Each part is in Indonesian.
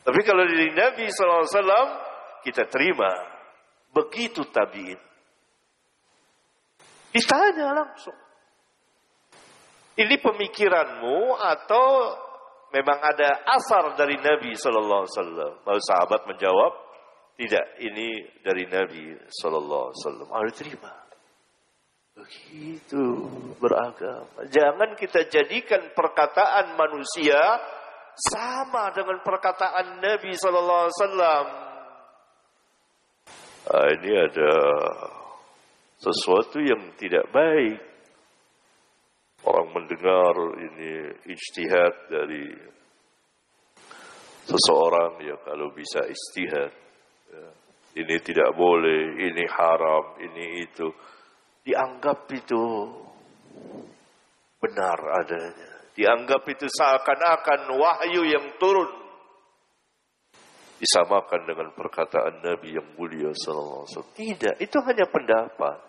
Tapi kalau dari Nabi SAW, kita terima. Begitu tabi'in. Ditanya langsung. Ini pemikiranmu atau memang ada asar dari Nabi SAW? Lalu sahabat menjawab, tidak, ini dari Nabi SAW. Harus terima. Begitu beragama. Jangan kita jadikan perkataan manusia sama dengan perkataan Nabi SAW. Ini ada sesuatu yang tidak baik. Orang mendengar ini ijtihad dari seseorang, ya kalau bisa ijtihad. Ya. Ini tidak boleh, ini haram, ini itu. Dianggap itu benar adanya. Dianggap itu seakan-akan wahyu yang turun. Disamakan dengan perkataan Nabi yang mulia sallallahu alaihi wasallam. Tidak, itu hanya pendapat.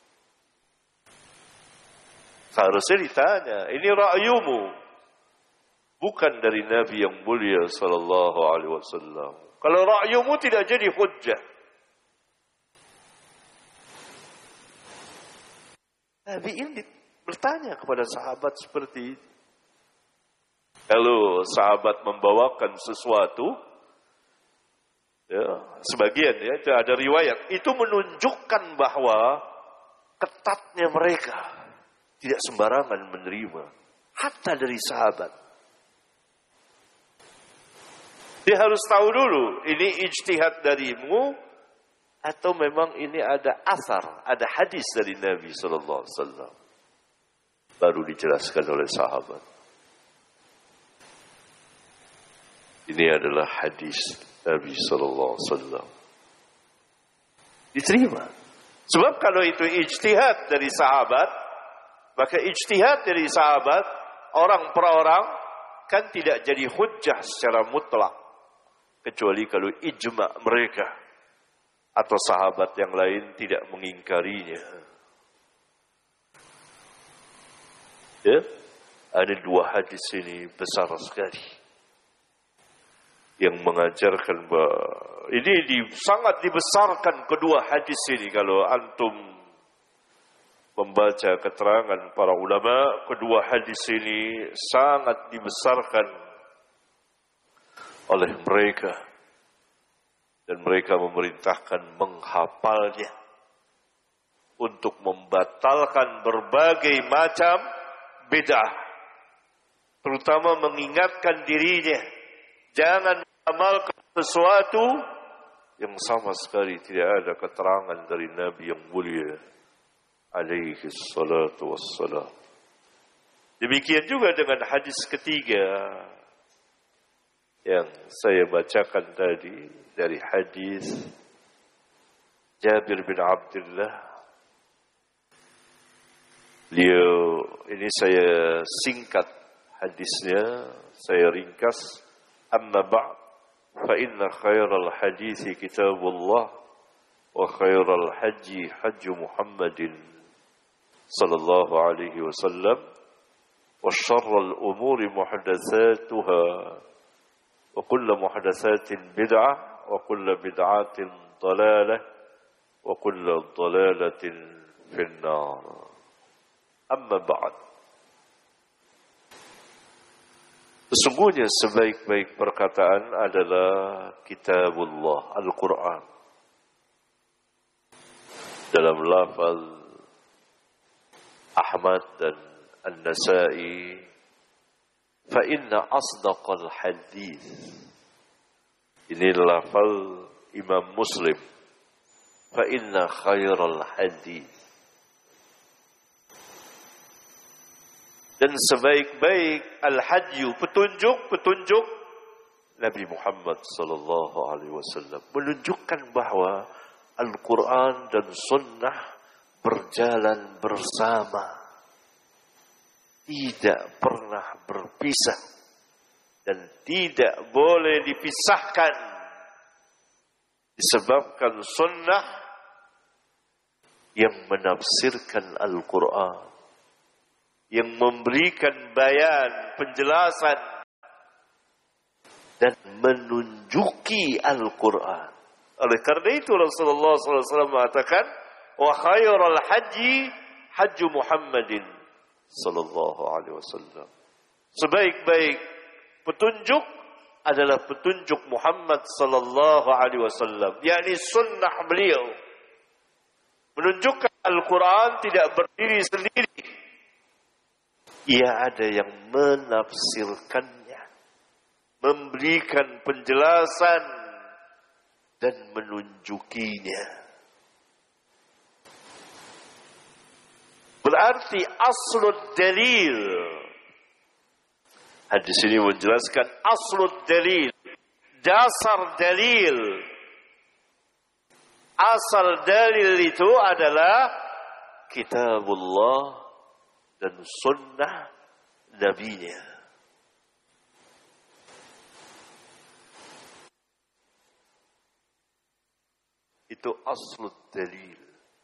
Seharusnya ditanya, ini ra'yumu, bukan dari Nabi yang mulia sallallahu alaihi wasallam. Kalau ra'yumu tidak jadi hujjah. Nabi ini bertanya kepada sahabat seperti itu. Kalau sahabat membawakan sesuatu, ya, sebagian ya, itu ada riwayat, itu menunjukkan bahwa ketatnya mereka. Tidak sembarangan menerima. Hatta dari sahabat. Dia harus tahu dulu. Ini ijtihad darimu. Atau memang ini ada asar. Ada hadis dari Nabi SAW. Baru dijelaskan oleh sahabat. Ini adalah hadis Nabi SAW. Diterima. Sebab kalau itu ijtihad dari sahabat, maka ijtihad dari sahabat, orang per orang, kan tidak jadi hujjah secara mutlak. Kecuali kalau ijma' mereka. Atau sahabat yang lain tidak mengingkarinya. Ya, ada dua hadis ini besar sekali. Yang mengajarkan bahwa ini sangat dibesarkan kedua hadis ini. Kalau antum membaca keterangan para ulama, kedua hadis ini sangat dibesarkan oleh mereka. Dan mereka memerintahkan menghafalnya untuk membatalkan berbagai macam bid'ah. Terutama mengingatkan dirinya, jangan amalkan sesuatu yang sama sekali tidak ada keterangan dari Nabi yang mulia alaihi salatu wassalam. Demikian juga dengan hadis ketiga yang saya bacakan tadi dari hadis Jabir bin Abdullah. Beliau, ini saya singkat hadisnya, saya ringkas. Amma ba'd, fa inna khairal hadithi kitabullah wa khairal haji hajju Muhammadin sallallahu alaihi wasallam wa syarral umuri muhdatsatuha wa kullu muhdatsatin bid'ah wa kullu bid'atin dhalalah wa kullu dhalalatin finnar. Amma ba'd, sesungguhnya sebaik-baik perkataan adalah kitabullah, Al-Quran. Dalam lafaz Ahmad dan An-Nasai, fa inna asdaqal hadis. Ini lafaz Imam Muslim. Fa inna khairal hadis. Dan sebaik-baik al-hadyu, petunjuk Nabi Muhammad sallallahu alaihi wasallam menunjukkan bahwa Al-Quran dan Sunnah berjalan bersama, tidak pernah berpisah dan tidak boleh dipisahkan. Disebabkan Sunnah yang menafsirkan Al-Quran, yang memberikan bayan, penjelasan, dan menunjuki Al-Quran. Oleh karena itu Rasulullah SAW mengatakan, wa khairul haji hajju Muhammadin sallallahu alaihi wasallam. Sebaik-baik petunjuk adalah petunjuk Muhammad sallallahu alaihi wasallam, yakni sunnah beliau. Menunjukkan Al-Quran tidak berdiri sendiri. Ia ada yang menafsirkannya, memberikan penjelasan dan menunjukinya. Berarti aslud dalil. Hadis ini menjelaskan aslud dalil, dasar dalil. Asal dalil itu adalah kitabullah dan sunnah nabinya. Itu aslud dalil.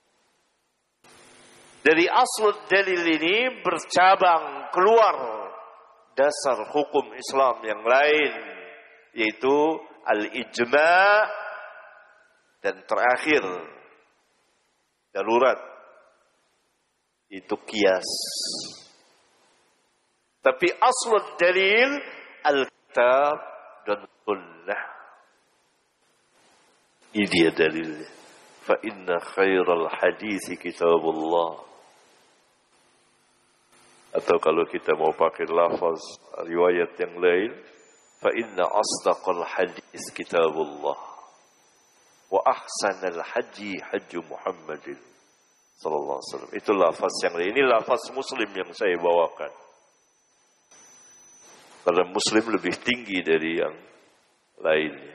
Dari aslud dalil ini bercabang keluar dasar hukum Islam yang lain, yaitu al-ijma' dan terakhir darurat, itu qiyas. Tapi aslud dalil al-kitab dan sunnah. Ini dia dalilnya. Fa inna khairal hadisi kitabullah. Atau kalau kita mau pakai lafaz riwayat yang lain, fa inna asdaqal hadis kitabullah wa ahsanal haji hajju Muhammadin sallallahu alaihi wasallam. Itu lafaz yang lain. Ini lafaz Muslim yang saya bawakan. Karena Muslim lebih tinggi dari yang lainnya.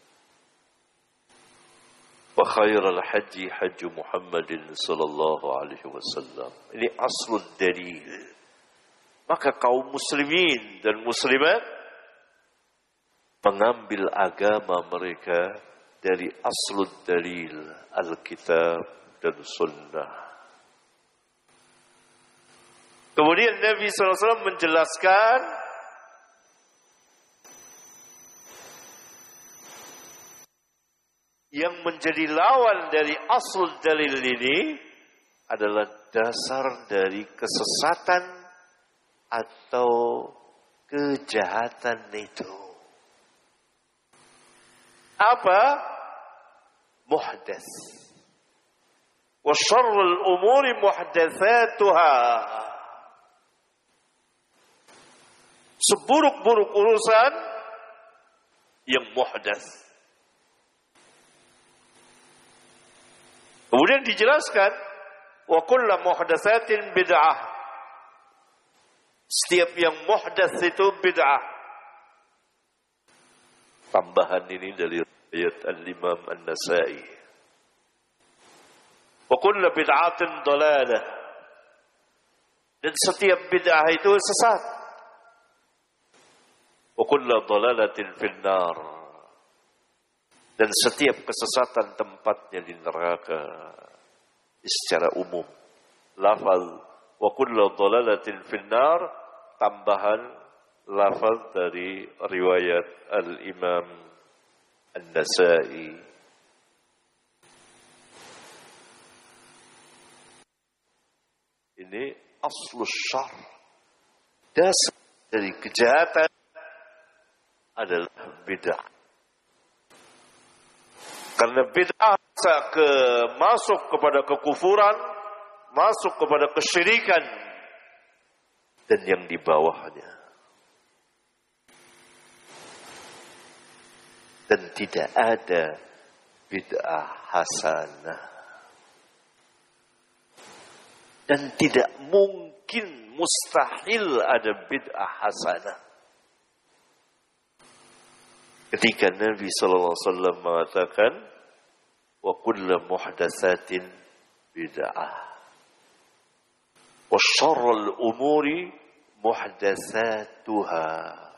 Wa khairal haji hajju Muhammadin sallallahu alaihi wasallam. Ini aslud dalil. Maka kaum muslimin dan muslimat mengambil agama mereka dari aslud dalil, Alkitab dan Sunnah. Kemudian Nabi SAW menjelaskan yang menjadi lawan dari aslud dalil ini adalah dasar dari kesesatan atau kejahatan itu. Apa? Muhdats. Wa syarrul umuri muhdatsatuha. Seburuk-buruk urusan yang muhdats. Kemudian dijelaskan, wa kullu muhdatsatin bid'ah. Setiap yang muhdats itu bid'ah. Tambahan ini dari riwayat Al-Imam An-Nasa'i. Wa kullu bid'atin dhalalah. Dan setiap bid'ah itu sesat. Wa kullu dhalalatin fin-nar. Dan setiap kesesatan tempatnya di neraka. Secara umum. Lafaz wa kullu dhalalatin fin-nar, tambahan lafaz dari riwayat Al-Imam An-Nasa'i. Ini aslus syarr. Dasar dari kejahatan adalah bid'ah. Karena bid'ah masuk kepada kekufuran, masuk kepada kesyirikan dan yang di bawahnya. Dan tidak ada bid'ah hasanah. Dan tidak mungkin, mustahil ada bid'ah hasanah. Ketika Nabi SAW mengatakan, wa kullu muhdatsatin bid'ah. Wa syarrul umuri muhdatsatuha.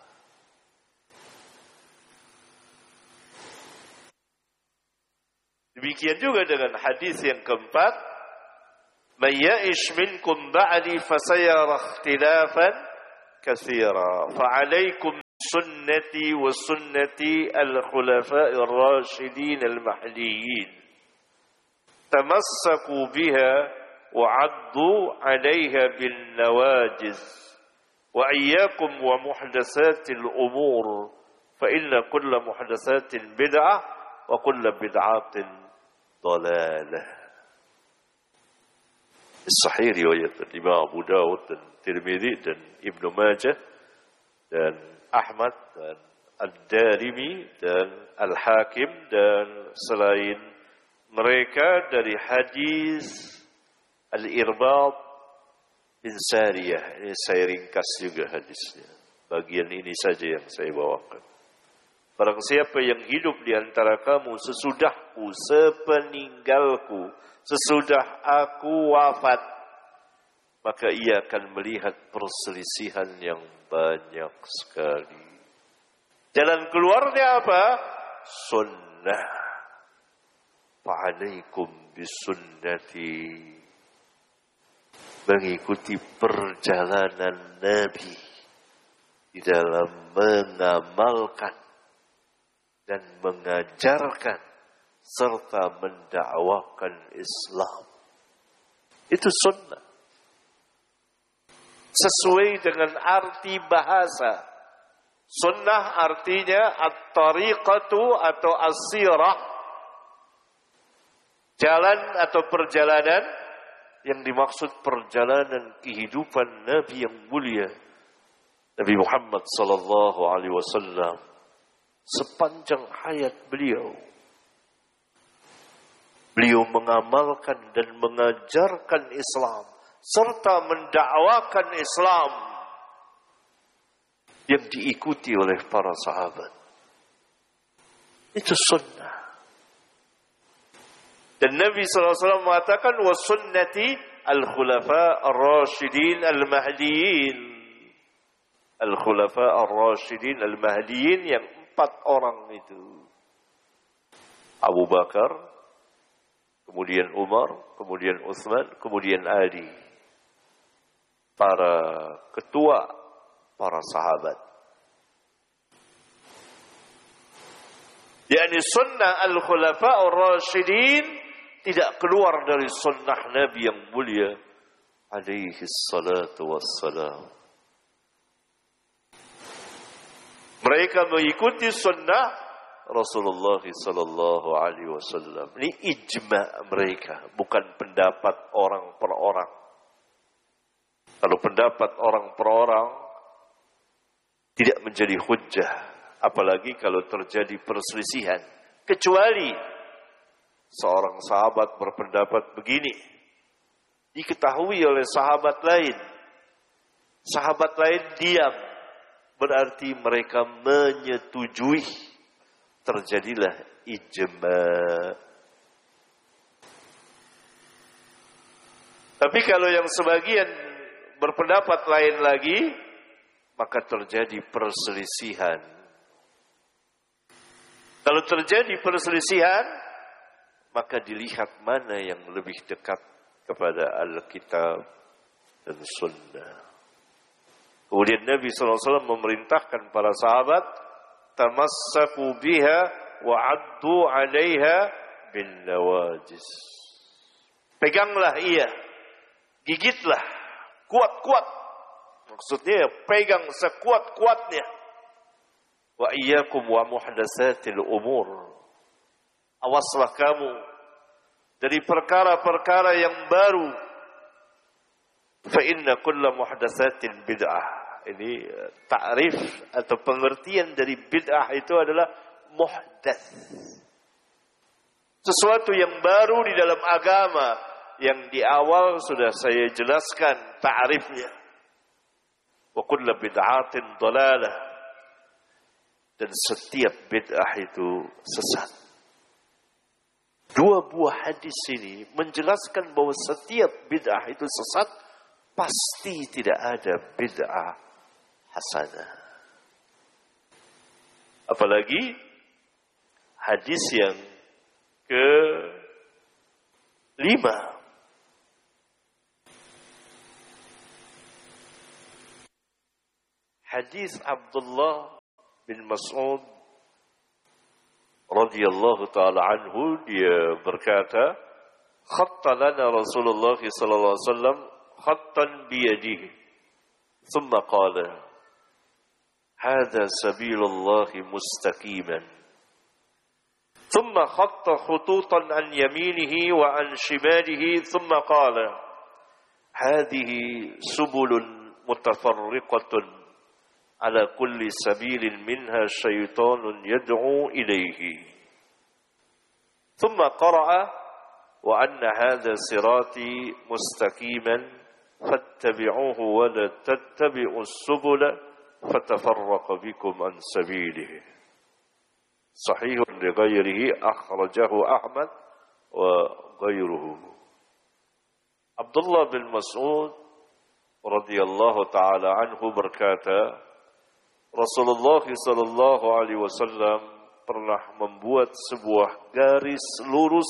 Demikian juga dengan hadis yang keempat, "Man ya'ish minkum ba'di fasayara ikhtilafan katsira, fa 'alaikum sunnati wa sunnati al-khulafa'i ar-rasyidin al-mahdiyyin tamassaku biha wa 'addu 'alayha bin nawajiz wa iyyakum wa muhdatsatil umur fa inna kulla muhdatsatin bid'ah wa kulla bid'atin dhalalah. Sahih riwayat Imam Abu Dawud dan Tirmidzi dan Ibnu Majah dan Ahmad dan Ad-Darimi dan Al-Hakim dan selain mereka dari hadis Al-Irbad bin Sariyah. Ini saya ringkas juga hadisnya. Bagian ini saja yang saya bawakan. Barang siapa yang hidup di antara kamu sesudahku, sepeninggalku, sesudah aku wafat, maka ia akan melihat perselisihan yang banyak sekali. Jalan keluarnya apa? Sunnah. Fa'alaikum bisunnati. Mengikuti perjalanan Nabi di dalam mengamalkan dan mengajarkan serta mendakwakan Islam. Itu sunnah. Sesuai dengan arti bahasa. Sunnah artinya at-tariqatu atau as-sirah. Jalan atau perjalanan yang dimaksud perjalanan kehidupan Nabi yang mulia. Nabi Muhammad sallallahu alaihi wasallam sepanjang hayat beliau. Beliau mengamalkan dan mengajarkan Islam serta mendakwakan Islam yang diikuti oleh para sahabat. Itu sunnah. Dan Nabi SAW mengatakan wa sunnati al-khulafa ar-rasyidin al-mahdiyyin. Al-khulafa ar-rasyidin al-mahdiyyin yang 4 orang itu. Abu Bakar, kemudian Umar, kemudian Utsman, kemudian Ali. Para ketua, para sahabat. yakni sunnah al-khulafa ar-rasyidin tidak keluar dari sunnah Nabi yang mulia alaihi salatu wassalam. Mereka mengikuti sunnah Rasulullah sallallahu alaihi wasallam. Ini ijma' mereka, bukan pendapat orang per orang. Kalau pendapat orang per orang tidak menjadi hujjah, apalagi kalau terjadi perselisihan. Kecuali seorang sahabat berpendapat begini, diketahui oleh sahabat lain. Sahabat lain diam, berarti mereka menyetujui. Terjadilah ijma'. Tapi kalau yang sebagian berpendapat lain lagi, maka terjadi perselisihan. Kalau terjadi perselisihan, maka dilihat mana yang lebih dekat kepada Alkitab dan Sunnah. Kemudian Nabi SAW memerintahkan para sahabat, tamassaku biha wa addu 'alaiha bin nawajis. Peganglah ia, gigitlah, kuat-kuat. Maksudnya pegang sekuat-kuatnya. Wa iyyakum wa muhdatsatil umur. Awaslah kamu dari perkara-perkara yang baru. Fa inna kulla muhdatsatin bid'ah. Ini takrif atau pengertian dari bid'ah itu adalah muhdats. Sesuatu yang baru di dalam agama yang di awal sudah saya jelaskan takrifnya. Wa kullu bid'atin dhalalah. Dan setiap bid'ah itu sesat. Dua buah hadis ini menjelaskan bahwa setiap bid'ah itu sesat, pasti tidak ada bid'ah hasanah. Apalagi hadis yang ke-5. Hadis Abdullah bin Mas'ud radhiyallahu taala anhu, dia berkata, khatta lana Rasulullah sallallahu alaihi wasallam khattan biyadihi, thumma qala, hadha sabilullahi mustaqiman, thumma khatta khututan an yaminihi wa an shimalihi, thumma qala, hadhihi subulun mutafarriqatun ala kulli sabilin minha syaitanun yad'u ilayhi, thumma qara'a wa anna hadha sirati mustaqiman fattabi'uhu wa la tattabi'us subula fatafarraqa bikum an sabilihi. Sahihun li ghairihi, akhrajahu Ahmad wa ghairuhu. Abdullah bin Mas'ud radhiyallahu taala anhu berkata, Rasulullah sallallahu alaihi wasallam pernah membuat sebuah garis lurus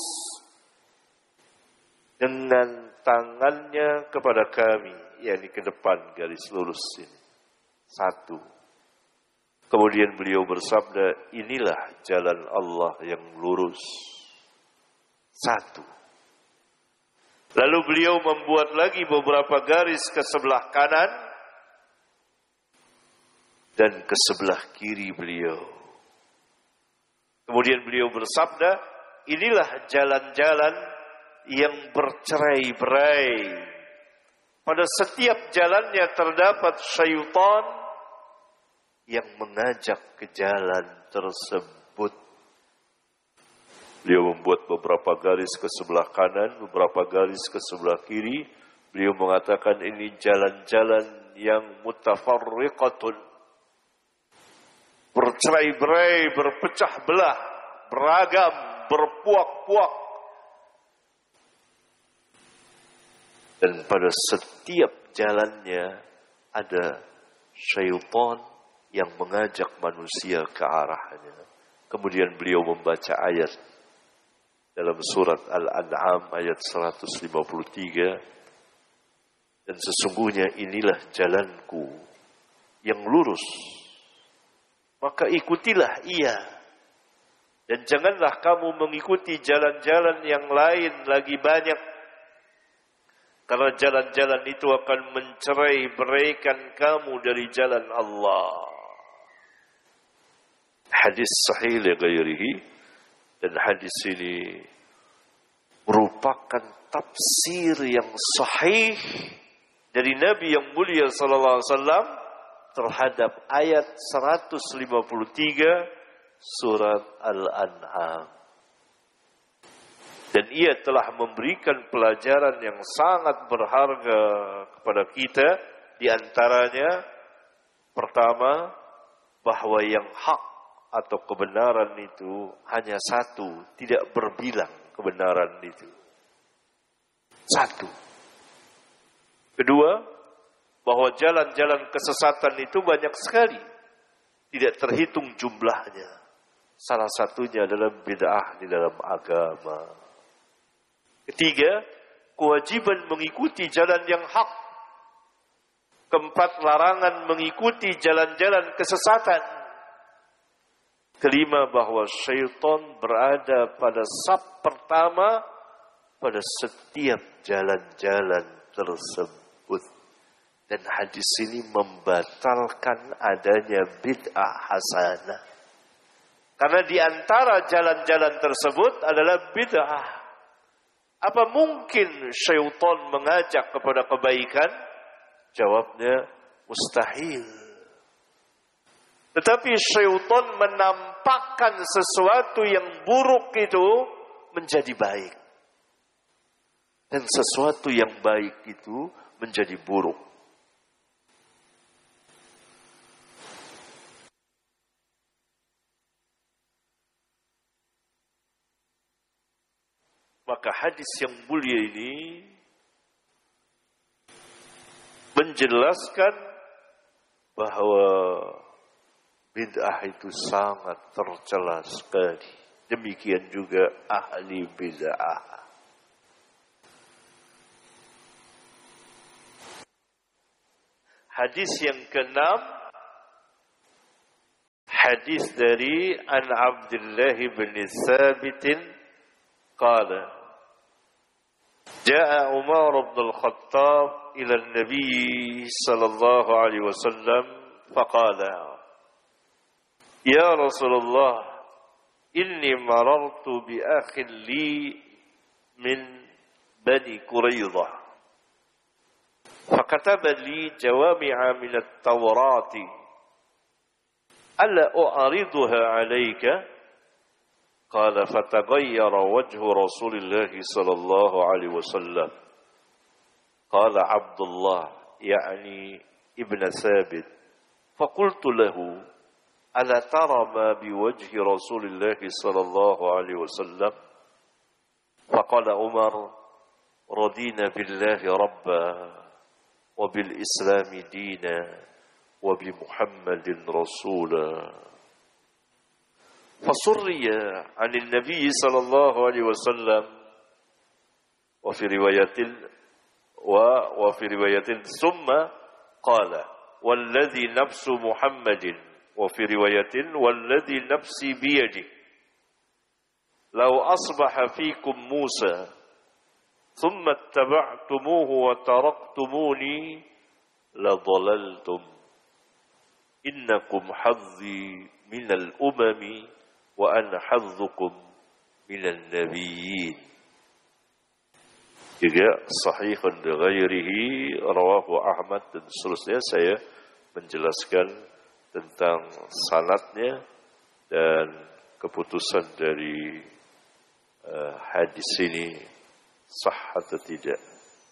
dengan tangannya kepada kami, yakni ke depan garis lurus ini. Satu. Kemudian beliau bersabda, inilah jalan Allah yang lurus. Satu. Lalu beliau membuat lagi beberapa garis ke sebelah kanan dan ke sebelah kiri beliau. Kemudian beliau bersabda, inilah jalan-jalan yang bercerai-berai. Pada setiap jalannya terdapat syaitan yang mengajak ke jalan tersebut. Beliau membuat beberapa garis ke sebelah kanan, beberapa garis ke sebelah kiri. Beliau mengatakan ini jalan-jalan yang mutafarriqatun, bercerai-berai, berpecah belah, beragam, berpuak-puak. Dan pada setiap jalannya ada syaitan yang mengajak manusia ke arahnya. Kemudian beliau membaca ayat dalam surat Al-An'am ayat 153. Dan sesungguhnya inilah jalanku yang lurus, maka ikutilah ia. Dan janganlah kamu mengikuti jalan-jalan yang lain lagi banyak, karena jalan-jalan itu akan mencerai-beraikan kamu dari jalan Allah. Hadis sahih li ghairihi, dan hadis ini merupakan tafsir yang sahih dari Nabi yang mulia sallallahu alaihi wasallam terhadap ayat 153 surat Al-An'am. Dan ia telah memberikan pelajaran yang sangat berharga kepada kita. Di antaranya, pertama, bahwa yang hak atau kebenaran itu hanya satu, tidak berbilang kebenaran itu. Satu. Kedua, bahwa jalan-jalan kesesatan itu banyak sekali, tidak terhitung jumlahnya. Salah satunya adalah bid'ah di dalam agama. Ketiga, kewajiban mengikuti jalan yang hak. Keempat, larangan mengikuti jalan-jalan kesesatan. Kelima, bahwa syaitan berada pada saf pertama pada setiap jalan-jalan tersebut. Dan hadis ini membatalkan adanya bid'ah hasanah. Karena di antara jalan-jalan tersebut adalah bid'ah. Apa mungkin syaitan mengajak kepada kebaikan? Jawabnya mustahil. Tetapi syaitan menampakkan sesuatu yang buruk itu menjadi baik. Dan sesuatu yang baik itu menjadi buruk. Maka hadis yang mulia ini menjelaskan bahwa bid'ah itu sangat tercela sekali. Demikian juga ahli bid'ah. Hadis yang ke-6, hadis dari An Abdullah bin Thabit qala Ja'a Umar bin Al-Khattab ila Nabi sallallahu alaihi wasallam faqala Ya Rasulullah inni marartu bi akhin li min Bani Quraidah فكتب لي جوامع من التوراة ألا أعرضها عليك قال فتغير وجه رسول الله صلى الله عليه وسلم قال عبد الله يعني ابن ثابت فقلت له ألا ترى ما بوجه رسول الله صلى الله عليه وسلم فقال عمر رضينا بالله ربا وبالإسلام دينا وبمحمد رسولا فسري عن النبي صلى الله عليه وسلم وفي رواية ثم قال والذي نفس محمد وفي رواية والذي نفسي بيده لو أصبح فيكم موسى ثم اتبعتموه وتركتموني لضللتم إنكم حظي من الأمم وأنا حظكم من النبيين juga sahihun li ghairihi rawahu Ahmad dan seterusnya. Saya menjelaskan tentang sanadnya dan keputusan dari hadis ini sah atau tidak.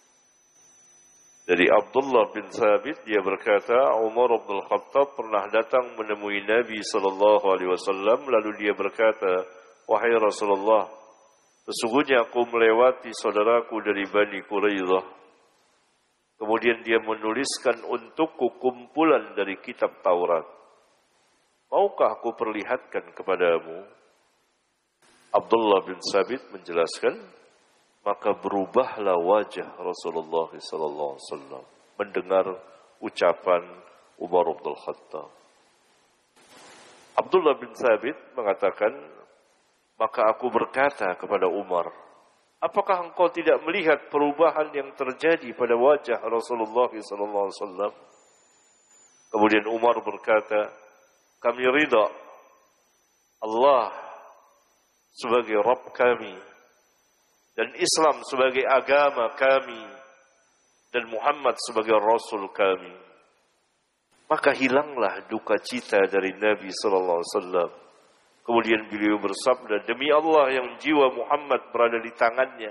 Dari Abdullah bin Thabit dia berkata Umar bin Khattab pernah datang menemui Nabi sallallahu alaihi wasallam lalu dia berkata wahai Rasulullah sesungguhnya aku melewati saudaraku dari Bani Quraidah kemudian dia menuliskan untukku kumpulan dari kitab Taurat maukah aku perlihatkan kepadamu. Abdullah bin Thabit menjelaskan maka berubahlah wajah Rasulullah sallallahu alaihi wasallam mendengar ucapan Umar bin Khattab. Abdullah bin Thabit mengatakan, maka aku berkata kepada Umar, apakah engkau tidak melihat perubahan yang terjadi pada wajah Rasulullah sallallahu alaihi wasallam? Kemudian Umar berkata, kami ridha Allah sebagai Rabb kami dan Islam sebagai agama kami dan Muhammad sebagai Rasul kami. Maka hilanglah duka cita dari Nabi sallallahu alaihi wasallam. Kemudian beliau bersabda, demi Allah yang jiwa Muhammad berada di tangannya.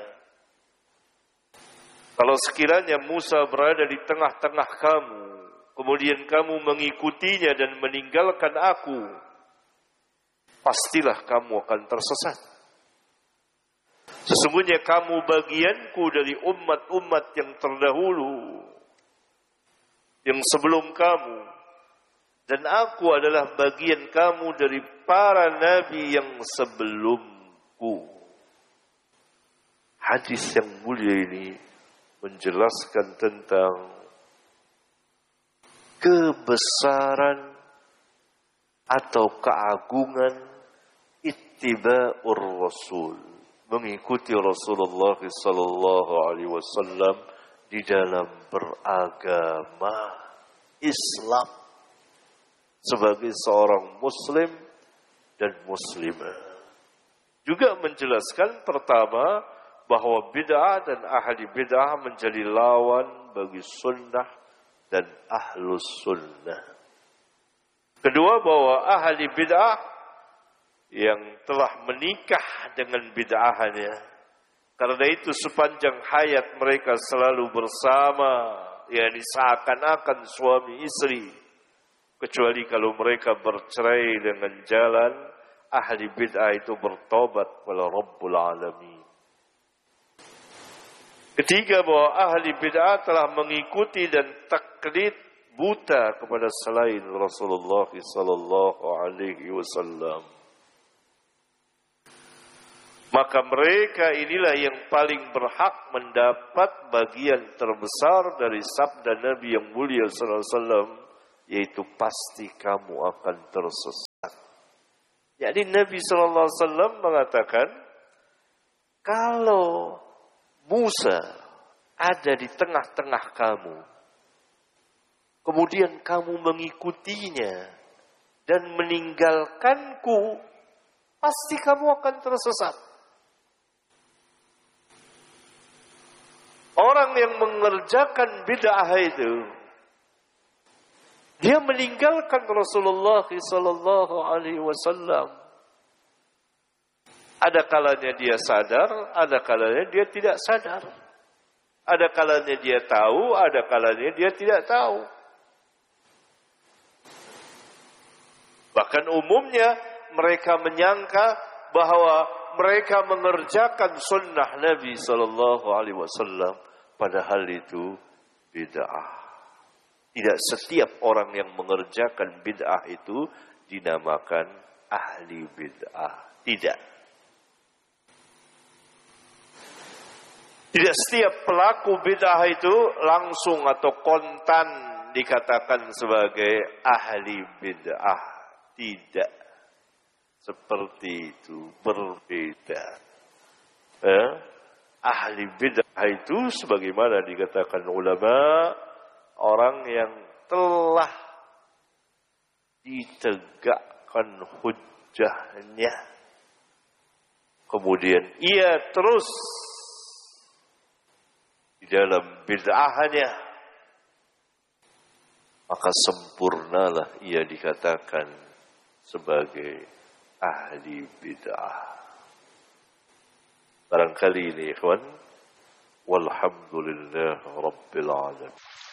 Kalau sekiranya Musa berada di tengah-tengah kamu, kemudian kamu mengikutinya dan meninggalkan aku, pastilah kamu akan tersesat. Sesungguhnya kamu bagianku dari umat-umat yang terdahulu, yang sebelum kamu, dan aku adalah bagian kamu dari para nabi yang sebelumku. Hadis yang mulia ini menjelaskan tentang kebesaran atau keagungan ittiba'ur Rasul, mengikuti Rasulullah sallallahu alaihi wasallam di dalam beragama Islam sebagai seorang muslim dan muslimah. Juga menjelaskan pertama bahwa bid'ah dan ahli bid'ah menjadi lawan bagi sunnah dan ahlus sunnah. Kedua, bahwa ahli bid'ah yang telah menikah dengan bid'ahnya, karena itu sepanjang hayat mereka selalu bersama, yakni seakan-akan suami istri, kecuali kalau mereka bercerai dengan jalan, ahli bid'ah itu bertobat kepada Rabbul Alamin. Ketiga, bahwa ahli bid'ah telah mengikuti dan taklid buta kepada selain Rasulullah sallallahu alaihi wasallam. Maka mereka inilah yang paling berhak mendapat bagian terbesar dari sabda Nabi yang mulia sallallahu alaihi wasallam, yaitu pasti kamu akan tersesat. Jadi Nabi sallallahu alaihi wasallam mengatakan, kalau Musa ada di tengah-tengah kamu, kemudian kamu mengikutinya dan meninggalkanku, pasti kamu akan tersesat. Orang yang mengerjakan bid'ah itu, dia meninggalkan Rasulullah sallallahu alaihi wasallam. Ada kalanya dia sadar, ada kalanya dia tidak sadar. Ada kalanya dia tahu, ada kalanya dia tidak tahu. Bahkan umumnya mereka menyangka bahwa mereka mengerjakan sunnah Nabi sallallahu alaihi wasallam, padahal itu bid'ah. Tidak setiap orang yang mengerjakan bid'ah itu dinamakan ahli bid'ah. Tidak. Tidak setiap pelaku bid'ah itu langsung atau kontan dikatakan sebagai ahli bid'ah. Tidak. Seperti itu. Berbeda. Ahli bid'ah itu sebagaimana dikatakan ulama, orang yang telah ditegakkan hujjahnya. Kemudian ia terus di dalam bid'ahnya, maka sempurnalah ia dikatakan sebagai ahli bid'ah. Barangkali ini ikhwan, walhamdulillah rabbil alamin.